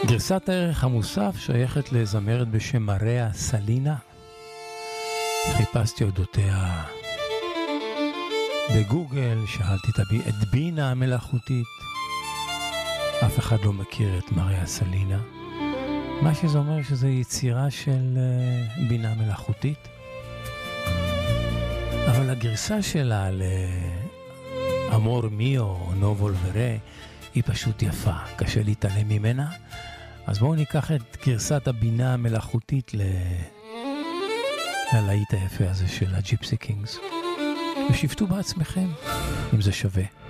גרסת הערך המוסף שייכת לזמרת בשם מריה סלינה. חיפשתי אודותיה בגוגל, שאלתי את בינה המלאכותית. אף אחד לא מכיר את מריה סלינה. מה שזה אומר שזה יצירה של בינה מלאכותית. אבל הגרסה שלה לאמור מיו, נובול ורה, היא פשוט יפה, קשה להתעלם ממנה. אז בואו ניקח את גרסת הבינה המלאכותית ללהיט היפה הזה של הג'יפסי קינגס. ושפטו בעצמכם אם זה שווה.